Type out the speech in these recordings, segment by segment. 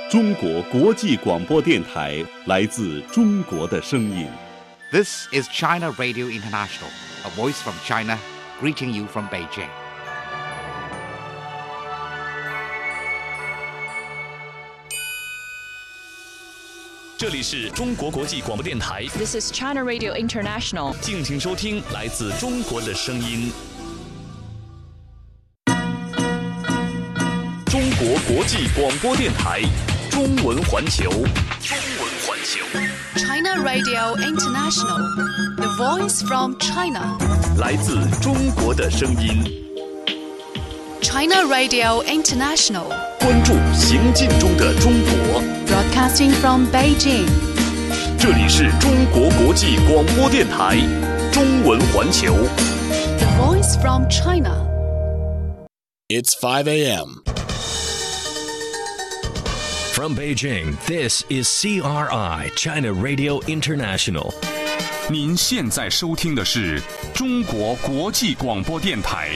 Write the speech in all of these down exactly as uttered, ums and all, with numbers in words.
中国国际广播电台，来自中国的声音。 This is China Radio International, a voice from China, greeting you from Beijing. 这里是中国国际广播电台 This is China Radio International. 敬请收听来自中国的声音。中国国际广播电台中文环球，中文环球。 China Radio International, the voice from China. 来自中国的声音。 China Radio International. 关注行进中的中国。 Broadcasting from Beijing. 这里是中国国际广播电台中文环球。 The voice from China. It's five a.m. From Beijing, this is C R I, China Radio International. 您现在收听的是中国国际广播电台。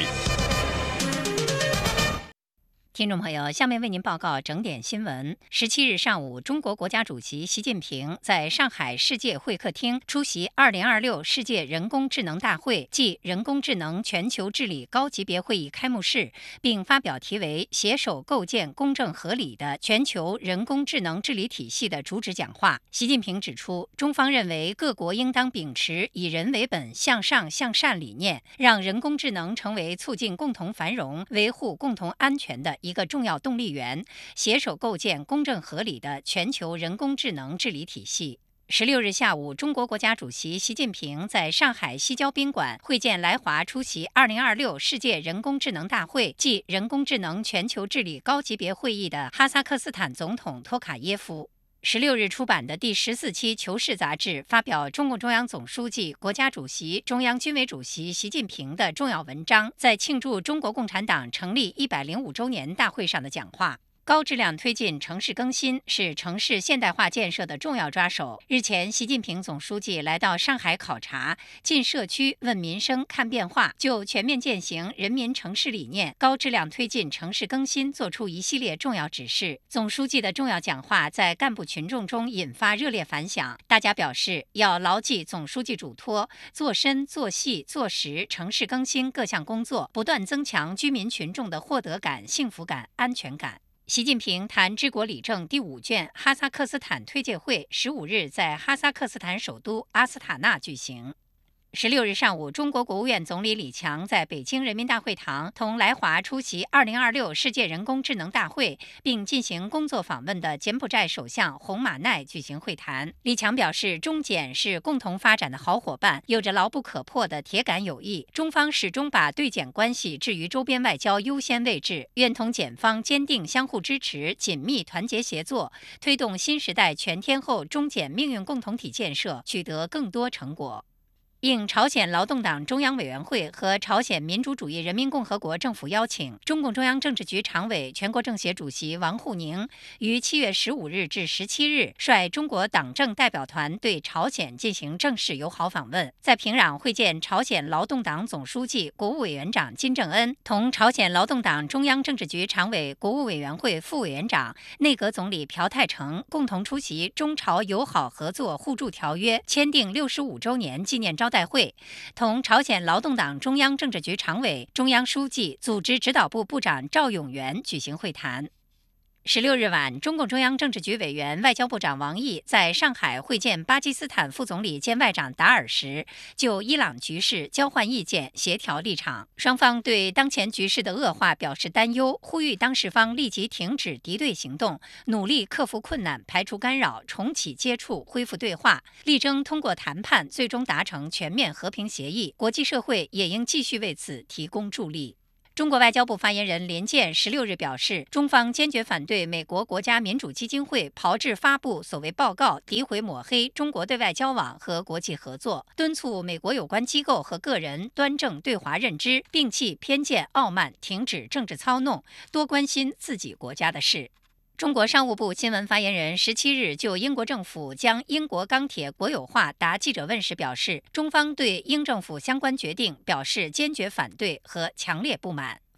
听众朋友，下面为您报告整点新闻。十七日上午，中国国家主席习近平在上海世界会客厅出席二零二六世界人工智能大会暨人工智能全球治理高级别会议开幕式，并发表题为“携手构建公正合理的全球人工智能治理体系”的主旨讲话。习近平指出，中方认为各国应当秉持以人为本、向上向善理念，让人工智能成为促进共同繁荣、维护共同安全的一个重要动力源，携手构建公正合理的全球人工智能治理体系。十六日下午，中国国家主席习近平在上海西郊宾馆会见来华出席二零二六世界人工智能大会暨人工智能全球治理高级别会议的哈萨克斯坦总统托卡耶夫。十六日出版的第十四期《求是》杂志发表中共中央总书记、国家主席、中央军委主席习近平的重要文章，在庆祝中国共产党成立一百零五周年大会上的讲话。高质量推进城市更新是城市现代化建设的重要抓手。日前，习近平总书记来到上海考察，进社区问民生、看变化，就全面践行人民城市理念、高质量推进城市更新作出一系列重要指示。总书记的重要讲话在干部群众中引发热烈反响，大家表示要牢记总书记嘱托，做深、做细、做实城市更新各项工作，不断增强居民群众的获得感、幸福感、安全感。习近平谈治国理政第五卷哈萨克斯坦推介会十五日在哈萨克斯坦首都阿斯塔纳举行。十六日上午，中国国务院总理李强在北京人民大会堂同来华出席二零二六世界人工智能大会并进行工作访问的柬埔寨首相洪马奈举行会谈。李强表示，中柬是共同发展的好伙伴，有着牢不可破的铁杆友谊。中方始终把对柬关系置于周边外交优先位置，愿同柬方坚定相互支持，紧密团结协作，推动新时代全天候中柬命运共同体建设取得更多成果。应朝鲜劳动党中央委员会和朝鲜民主主义人民共和国政府邀请，中共中央政治局常委、全国政协主席王沪宁于七月十五日至十七日率中国党政代表团对朝鲜进行正式友好访问，在平壤会见朝鲜劳动党总书记、国务委员长金正恩，同朝鲜劳动党中央政治局常委、国务委员会副委员长、内阁总理朴泰成共同出席中朝友好合作互助条约签订六十五周年纪念招待会，同朝鲜劳动党中央政治局常委、中央书记、组织指导部部长赵永元举行会谈。十六日晚，中共中央政治局委员、外交部长王毅在上海会见巴基斯坦副总理兼外长达尔时，就伊朗局势交换意见，协调立场。双方对当前局势的恶化表示担忧，呼吁当事方立即停止敌对行动，努力克服困难，排除干扰，重启接触，恢复对话，力争通过谈判最终达成全面和平协议。国际社会也应继续为此提供助力。中国外交部发言人连健十六日表示，中方坚决反对美国国家民主基金会炮制发布所谓报告，诋毁抹黑中国对外交往和国际合作，敦促美国有关机构和个人端正对华认知，摒弃偏见傲慢，停止政治操弄，多关心自己国家的事。中国商务部新闻发言人十七日就英国政府将英国钢铁国有化答记者问时表示，中方对英政府相关决定表示坚决反对和强烈不满。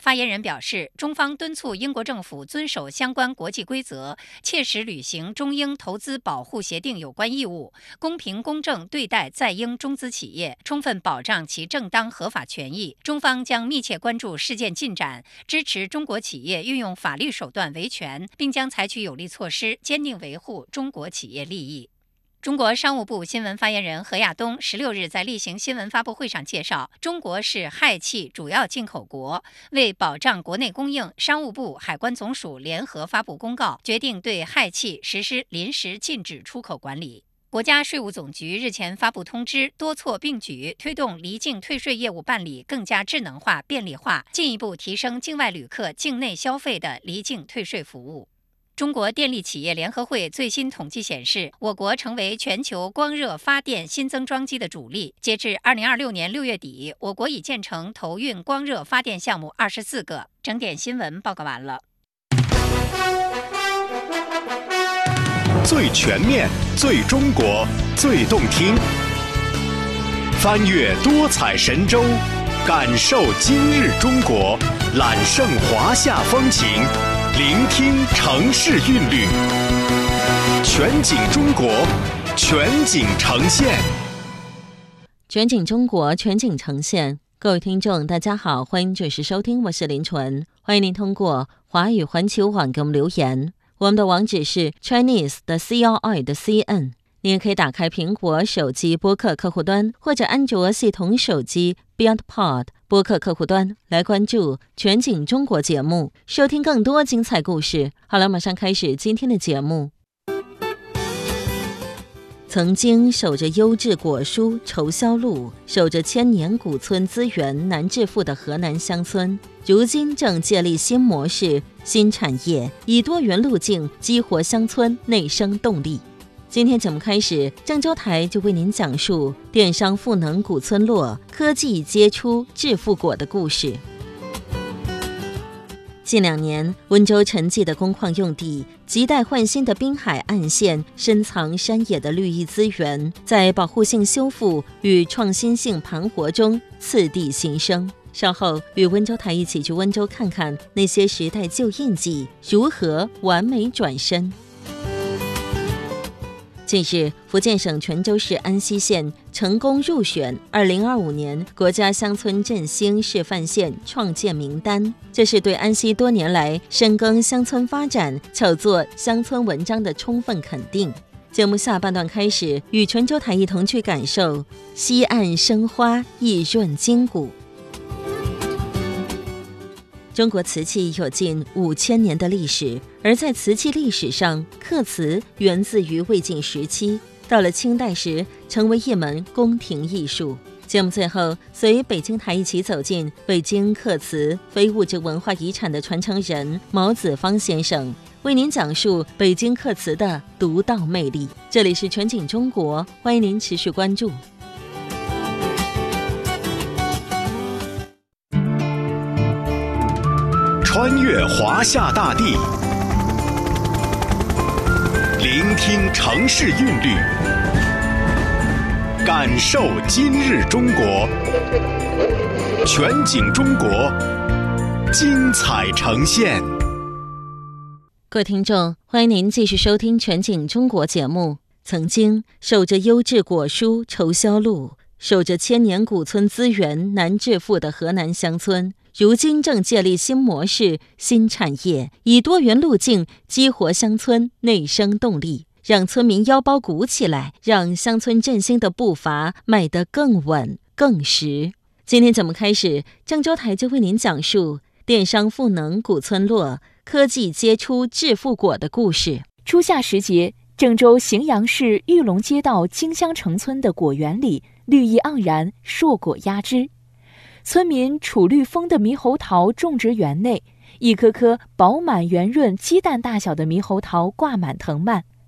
发言人表示，中方敦促英国政府遵守相关国际规则，切实履行中英投资保护协定有关义务，公平公正对待在英中资企业，充分保障其正当合法权益。中方将密切关注事件进展，支持中国企业运用法律手段维权，并将采取有力措施，坚定维护中国企业利益。中国商务部新闻发言人何亚东十六日在例行新闻发布会上介绍，中国是氦气主要进口国，为保障国内供应，商务部、海关总署联合发布公告，决定对氦气实施临时禁止出口管理。国家税务总局日前发布通知，多措并举，推动离境退税业务办理更加智能化、便利化，进一步提升境外旅客境内消费的离境退税服务。中国电力企业联合会最新统计显示，我国成为全球光热发电新增装机的主力。截至二零二六年六月底，我国已建成投运光热发电项目二十四个。整点新闻报告完了。 最全面、最中国、最动听，翻越多彩神州，感受今日中国，揽胜华夏风情。聆听城市韵律，全景中国，全景呈现。 全景中国，全景呈现。各位听众，大家好，欢迎准时收听，我是林纯。欢迎您通过华语环球网给我们留言，我们的网址是 Chinese 的 C R I 的 C N。你也可以打开苹果手机播客客户端，或者安卓系统手机 BeyondPod 播客客户端来关注全景中国节目，收听更多精彩故事。好了，马上开始今天的节目。曾经守着优质果蔬绸销路，守着千年古村资源难致富的河南乡村，如今正建立新模式、新产业，以多元路径激活乡村内生动力。今天节目开始，郑州台就为您讲述电商赋能古村落，科技接出致富果的故事。近两年，温州沉寂的工矿用地，亟待换新的滨海岸线，深藏山野的绿意资源，在保护性修复与创新性盘活中次第新生。稍后与温州台一起去温州看看那些时代旧印记如何完美转身。近日，福建省泉州市安溪县成功入选二零二五年国家乡村振兴示范县创建名单，这是对安溪多年来深耕乡村发展、巧作乡村文章的充分肯定。节目下半段开始，与泉州台一同去感受西岸生花意润筋骨。中国瓷器有近五千年的历史，而在瓷器历史上，刻瓷源自于魏晋时期，到了清代时成为一门宫廷艺术。节目最后，随北京台一起走进北京刻瓷非物质文化遗产的传承人毛子芳先生，为您讲述北京刻瓷的独到魅力。这里是全景中国，欢迎您持续关注。 穿越华夏大地，聆听城市韵律，感受今日中国，全景中国，精彩呈现。 各位听众，欢迎您继续收听全景中国节目。曾经守着优质果蔬绸销路，守着千年古村资源难致富的河南乡村，如今正建立新模式、新产业，以多元路径激活乡村内生动力，让村民腰包鼓起来，让乡村振兴的步伐迈得更稳、更实。今天节目开始，郑州台就为您讲述电商赋能古村落，科技接出致富果的故事。 初夏时节，郑州荥阳市玉龙街道金香城村的果园里绿意盎然，硕果压枝。村民楚绿风的猕猴桃种植园内，一颗颗饱满圆润鸡蛋大小的猕猴桃挂满藤蔓。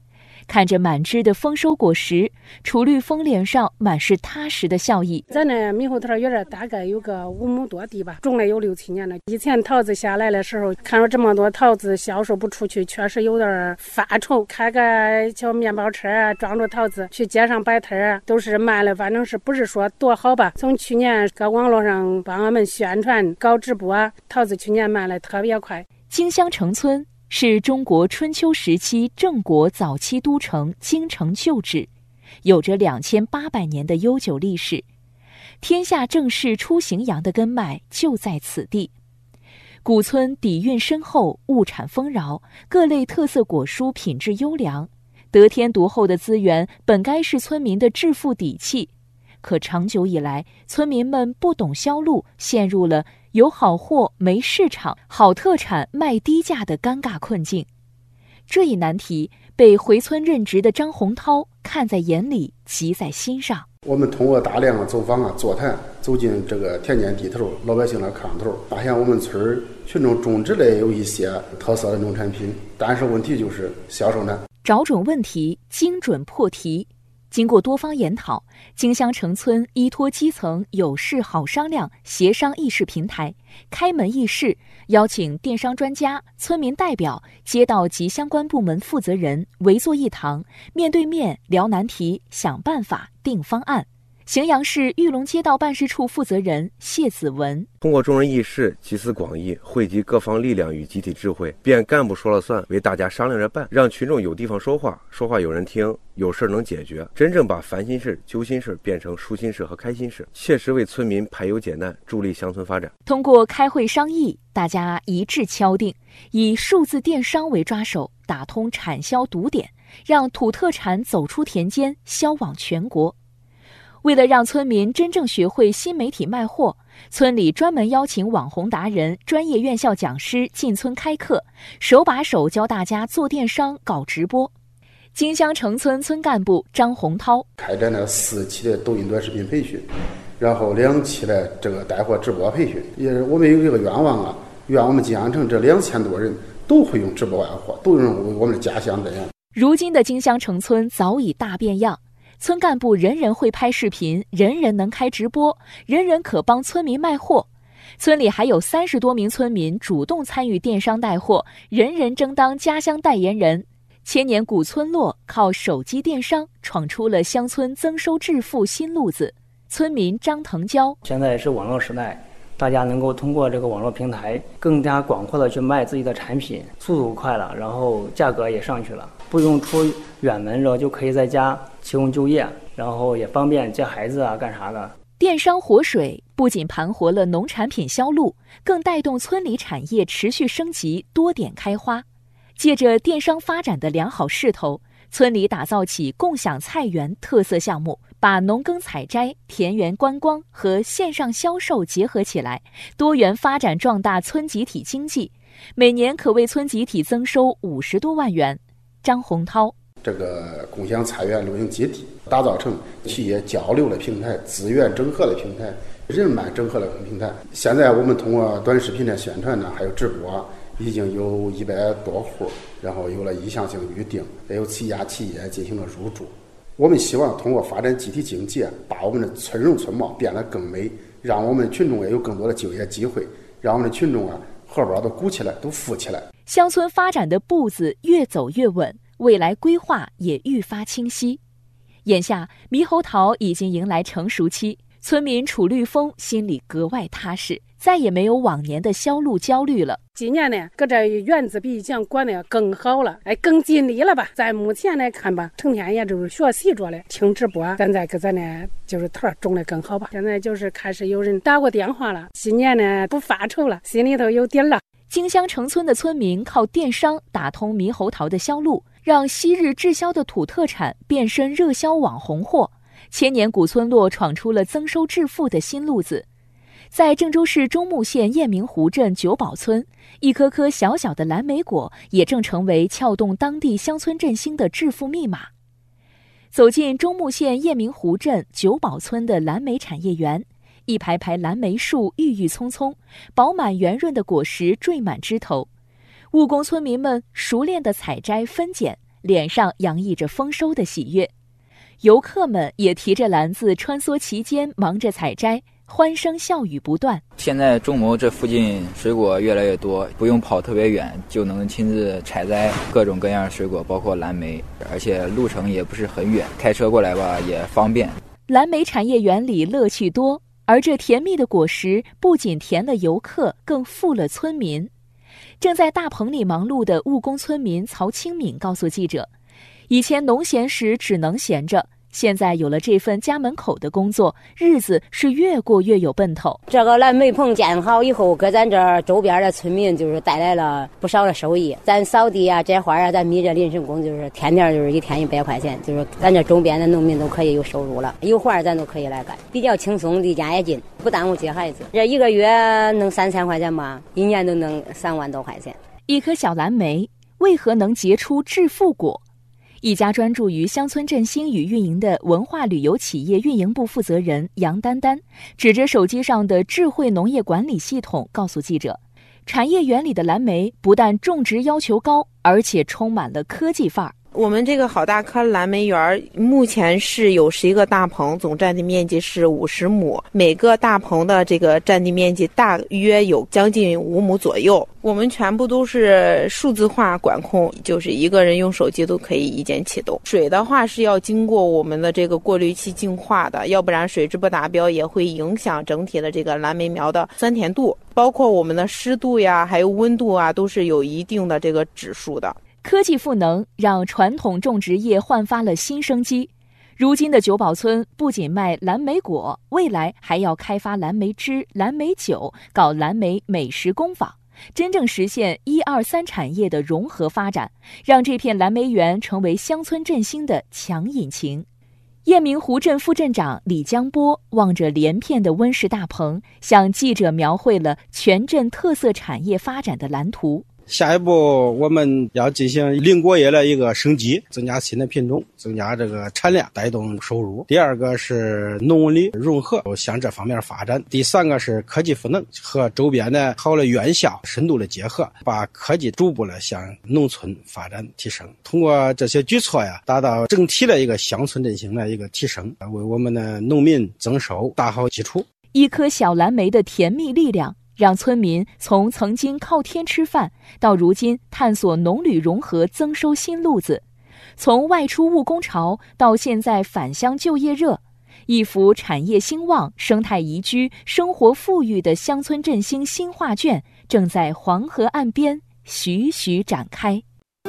看着满枝的丰收果实，楚绿峰脸上满是踏实的笑意。 咱那猕猴桃园儿大概有个五亩多地吧，种了有六七年了。以前桃子下来的时候，看着这么多桃子销售不出去，确实有点发愁。开个小面包车啊，装着桃子去街上摆摊啊，都是卖了，反正是不是说多好吧。从去年搁网络上帮我们宣传搞直播啊，桃子去年卖了特别快。 京乡城村是中国春秋时期郑国早期都城京城旧址，有着两千八百年的悠久历史。天下正式出荥阳的根脉就在此地。古村底蕴深厚，物产丰饶，各类特色果蔬品质优良，得天独厚的资源本该是村民的致富底气。可长久以来，村民们不懂销路，陷入了有好货没市场，好特产卖低价的尴尬困境。这一难题被回村任职的张洪涛看在眼里，急在心上。 我们通过大量的走访啊、座谈，走进这个田间地头、老百姓的炕头，发现我们村群众种植类有一些特色的农产品，但是问题就是销售难。 找准问题，精准破题。经过多方研讨，京乡城村依托基层有事好商量协商议事平台，开门议事，邀请电商专家、村民代表、街道及相关部门负责人围坐一堂，面对面聊难题，想办法，定方案。荥阳市玉龙街道办事处负责人谢子文： 通过众人议事，集思广益，汇集各方力量与集体智慧，便干部说了算，为大家商量着办，让群众有地方说话，说话有人听，有事能解决，真正把烦心事、揪心事变成舒心事和开心事，切实为村民排忧解难，助力乡村发展。 通过开会商议，大家一致敲定，以数字电商为抓手，打通产销堵点，让土特产走出田间，销往全国。为了让村民真正学会新媒体卖货，村里专门邀请网红达人、专业院校讲师进村开课，手把手教大家做电商、搞直播。京乡城村村干部张洪涛开展了四期的抖音短视频培训，然后两期的这个带货直播培训。也是我们有一个愿望啊，愿我们京乡城这两千多人都会用直播卖货，都用我们的家乡这样。 如今的京乡城村早已大变样。村干部人人会拍视频，人人能开直播，人人可帮村民卖货。村里还有三十多名村民主动参与电商带货，人人争当家乡代言人。千年古村落靠手机电商闯出了乡村增收致富新路子。村民张腾蛟： 现在是网络时代，大家能够通过这个网络平台更加广阔的去卖自己的产品，速度快了，然后价格也上去了，不用出远门，然后就可以在家提供就业，然后也方便接孩子啊干啥的。 电商活水不仅盘活了农产品销路，更带动村里产业持续升级，多点开花。借着电商发展的良好势头，村里打造起共享菜园特色项目，把农耕采摘、田园观光和线上销售结合起来，多元发展壮大村集体经济，每年可为村集体增收五十多万元。张洪涛： 这个共享菜园露营基地打造成企业交流的平台、资源整合的平台、人脉整合的平台。现在我们通过短视频的宣传呢，还有直播，已经有一百多户，然后有了意向性预定，也有几家企业进行了入驻。我们希望通过发展集体经济，把我们的村容村貌变得更美，让我们群众也有更多的就业机会，让我们的群众啊荷包都鼓起来，都富起来。 乡村发展的步子越走越稳，未来规划也愈发清晰。眼下猕猴桃已经迎来成熟期，村民楚绿峰心里格外踏实，再也没有往年的销路焦虑了。 今年呢，搁这园子比以前管的更好了，哎，更尽力了吧？在目前来看吧，成天也就是学习着嘞，听直播，现在搁咱呢就是桃种的更好吧。现在就是开始有人打过电话了，今年呢不发愁了，心里头有底了。 京乡城村的村民靠电商打通猕猴桃的销路，让昔日滞销的土特产变身热销网红货，千年古村落闯出了增收致富的新路子。在郑州市中牟县雁鸣湖镇九堡村，一颗颗小小的蓝莓果也正成为撬动当地乡村振兴的致富密码。走进中牟县雁鸣湖镇九堡村的蓝莓产业园，一排排蓝莓树郁郁葱葱，饱满圆润的果实缀满枝头。务工村民们熟练地采摘分拣， 脸上洋溢着丰收的喜悦。游客们也提着篮子穿梭其间，忙着采摘，欢声笑语不断。 现在中牟这附近水果越来越多，不用跑特别远就能亲自采摘各种各样的水果，包括蓝莓，而且路程也不是很远，开车过来吧也方便。 蓝莓产业园里乐趣多，而这甜蜜的果实不仅甜了游客，更富了村民。正在大棚里忙碌的务工村民曹清敏告诉记者，以前农闲时只能闲着，现在有了这份家门口的工作，日子是越过越有奔头。 这个蓝莓棚建好以后，给咱这周边的村民就是带来了不少的收益。咱扫地啊、摘花啊，咱米这临时工就是天天就是一天一百块钱，就是咱这周边的农民都可以有收入了。有活咱都可以来干，比较轻松，离家也近，不耽误接孩子。这一个月能三千块钱吧，一年都能三万多块钱。 一颗小蓝莓为何能结出致富果？一家专注于乡村振兴与运营的文化旅游企业运营部负责人杨丹丹指着手机上的智慧农业管理系统告诉记者，产业园里的蓝莓不但种植要求高，而且充满了科技范儿。 我们这个好大棵蓝莓园目前是有十一个大棚，总占地面积是五十亩，每个大棚的这个占地面积大约有将近五亩左右。我们全部都是数字化管控，就是一个人用手机都可以一键启动。水的话是要经过我们的这个过滤器净化的，要不然水质不达标也会影响整体的这个蓝莓苗的酸甜度，包括我们的湿度呀还有温度啊都是有一定的这个指数的。 科技赋能让传统种植业焕发了新生机。如今的九堡村不仅卖蓝莓果，未来还要开发蓝莓汁、蓝莓酒，搞蓝莓美食工坊，真正实现一二三产业的融合发展，让这片蓝莓园成为乡村振兴的强引擎。雁鸣湖镇副镇长李江波望着连片的温室大棚，向记者描绘了全镇特色产业发展的蓝图。 下一步我们要进行林果业的一个升级，增加新的品种，增加这个产量，带动收入。第二个是农文理融合，向这方面发展。第三个是科技赋能，和周边的好的院校深度的结合，把科技逐步的向农村发展提升。通过这些举措呀，达到整体的一个乡村振兴的一个提升，为我们的农民增收打好基础。 一颗小蓝莓的甜蜜力量，让村民从曾经靠天吃饭，到如今探索农旅融合增收新路子；从外出务工潮到现在返乡就业热，一幅产业兴旺、生态宜居、生活富裕的乡村振兴新画卷正在黄河岸边徐徐展开。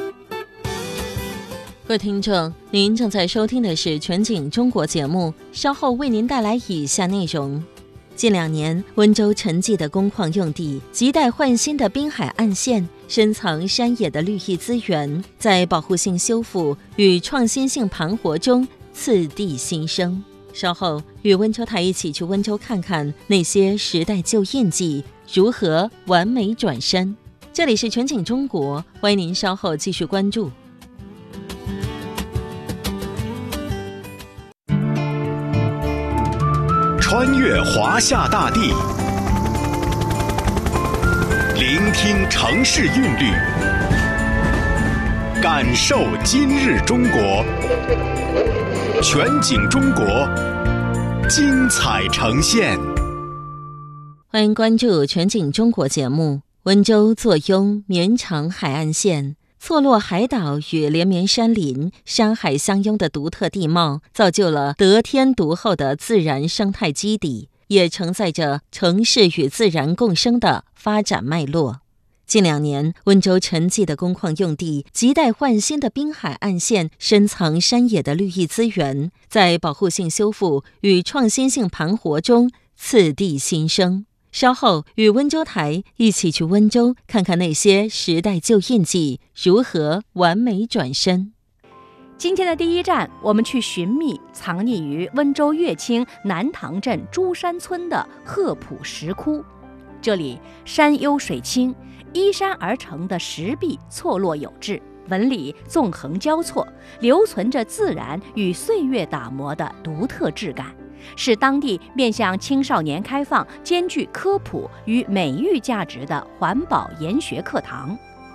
各位听众，您正在收听的是全景中国节目，稍后为您带来以下内容。近两年，温州沉寂的工矿用地，亟待焕新的滨海岸线，深藏山野的绿意资源，在保护性修复与创新性盘活中次第新生。稍后与温州台一起去温州看看那些时代旧印记如何完美转身。这里是全景中国，欢迎您稍后继续关注。 穿越华夏大地，聆听城市韵律，感受今日中国。全景中国，精彩呈现。 欢迎关注全景中国节目。温州坐拥绵长海岸线，错落海岛与连绵山林，山海相拥的独特地貌，造就了得天独厚的自然生态基底，也承载着城市与自然共生的发展脉络。近两年，温州沉寂的工矿用地，亟待焕新的滨海岸线，深藏山野的绿意资源，在保护性修复与创新性盘活中次第新生。稍后与温州台一起去温州看看那些时代旧印记如何完美转身。 今天的第一站，我们去寻觅藏匿于温州乐清南塘镇朱山村的鹤浦石窟。这里山幽水清，依山而成的石壁错落有致，纹理纵横交错，留存着自然与岁月打磨的独特质感，是当地面向青少年开放、兼具科普与美育价值的环保研学课堂。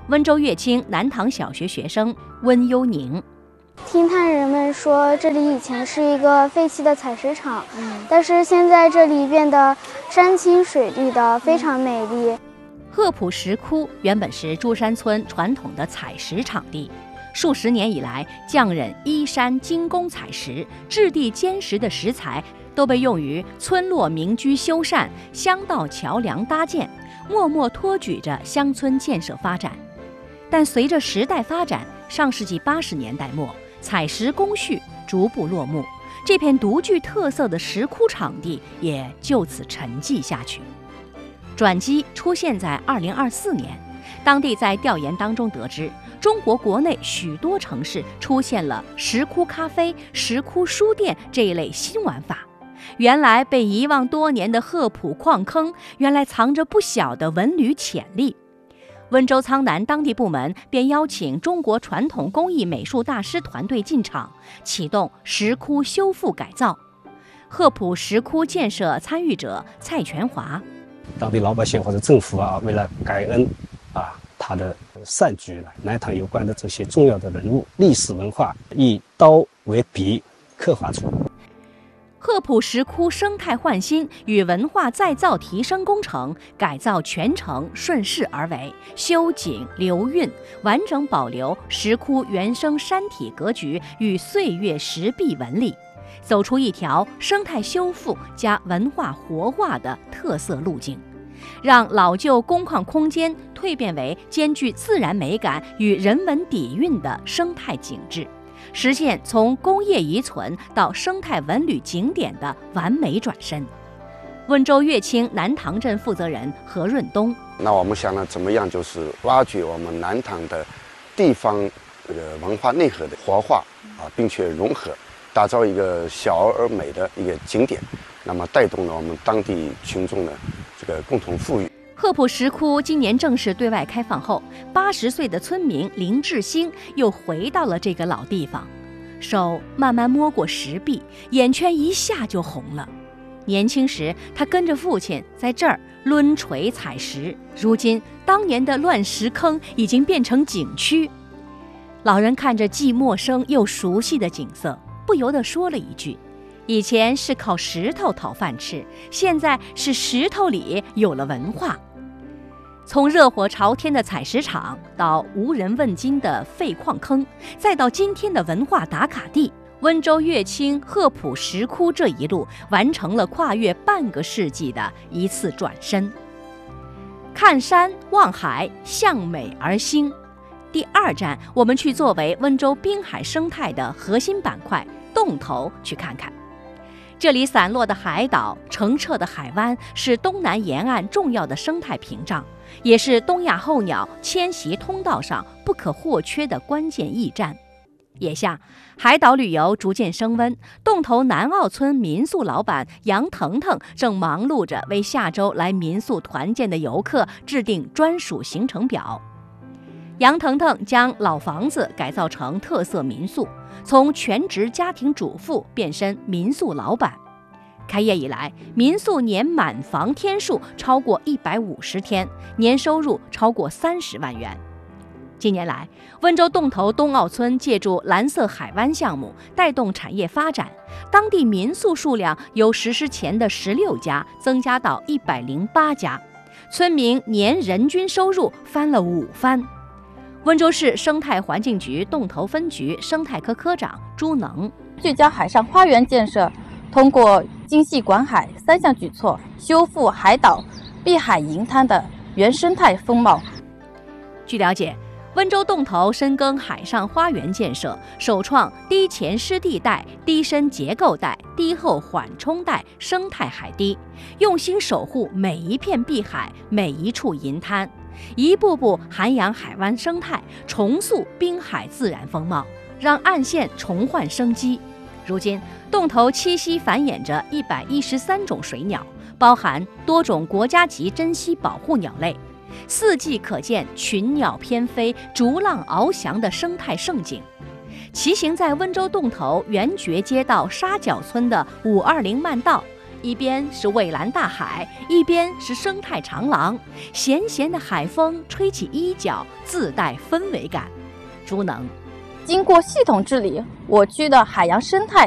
温州乐清南塘小学学生温幽宁。 听探人们说，这里以前是一个废弃的采石场，嗯、但是现在这里变得山清水绿的，非常美丽。 鹤浦石窟原本是珠山村传统的采石场地，数十年以来，匠人依山精工采石，质地坚实的石材都被用于村落民居修缮、乡道桥梁搭建，默默托举着乡村建设发展。但随着时代发展，上世纪八十年代末，采石工序逐步落幕，这片独具特色的石窟场地也就此沉寂下去。转机出现在二零二四年，当地在调研当中得知，中国国内许多城市出现了石窟咖啡、石窟书店这一类新玩法。原来被遗忘多年的鹤浦矿坑，原来藏着不小的文旅潜力。温州苍南当地部门便邀请中国传统工艺美术大师团队进场，启动石窟修复改造。鹤浦石窟建设参与者蔡全华： 当地老百姓或者政府啊，为了感恩啊他的善举，南塘有关的这些重要的人物、历史文化，以刀为笔刻画出。 鹤浦石窟生态焕新与文化再造提升工程改造全程顺势而为，修景留韵，完整保留石窟原生山体格局与岁月石壁纹理，走出一条生态修复加文化活化的特色路径，让老旧工矿空间蜕变为兼具自然美感与人文底蕴的生态景致，实现从工业遗存到生态文旅景点的完美转身。温州乐清南塘镇负责人何润东： 那我们想呢，怎么样就是挖掘我们南塘的地方这个文化内核的活化啊，并且融合，打造一个小而美的一个景点，那么带动了我们当地群众的这个共同富裕。 鹤浦石窟今年正式对外开放后，八十岁的村民林志兴又回到了这个老地方，手慢慢摸过石壁，眼圈一下就红了。年轻时，他跟着父亲在这儿抡锤采石，如今当年的乱石坑已经变成景区。老人看着既陌生又熟悉的景色，不由得说了一句：以前是靠石头讨饭吃，现在是石头里有了文化。从热火朝天的采石场，到无人问津的废矿坑，再到今天的文化打卡地，温州乐清鹤浦石窟这一路完成了跨越半个世纪的一次转身。看山望海，向美而兴。第二站，我们去作为温州滨海生态的核心板块洞头去看看。这里散落的海岛、澄澈的海湾，是东南沿岸重要的生态屏障，也是东亚候鸟迁徙通道上不可或缺的关键驿站。眼下，海岛旅游逐渐升温，洞头南澳村民宿老板杨腾腾正忙碌着为下周来民宿团建的游客制定专属行程表。杨腾腾将老房子改造成特色民宿，从全职家庭主妇变身民宿老板。开业以来，民宿年满房天数超过一百五十天，年收入超过三十万元。近年来，温州洞头东澳村借助蓝色海湾项目带动产业发展，当地民宿数量由实施前的十六家增加到一百零八家，村民年人均收入翻了五番。温州市生态环境局洞头分局生态科科长朱能： 聚焦海上花园建设，通过精细管海三项举措，修复海岛、碧海银滩的原生态风貌。 据了解，温州洞头深耕海上花园建设，首创低前湿地带、低深结构带、低后缓冲带生态海堤，用心守护每一片碧海、每一处银滩，一步步涵养海湾生态，重塑滨海自然风貌，让岸线重焕生机。如今，洞头栖息繁衍着一百一十三种水鸟，包含多种国家级珍稀保护鸟类，四季可见群鸟翩飞、逐浪翱翔的生态盛景。骑行在温州洞头圆觉街道沙角村的五二零慢道， 一边是蔚蓝大海，一边是生态长廊，咸咸的海风吹起衣角，自带氛围感。朱能， 经过系统治理，我区的海洋生态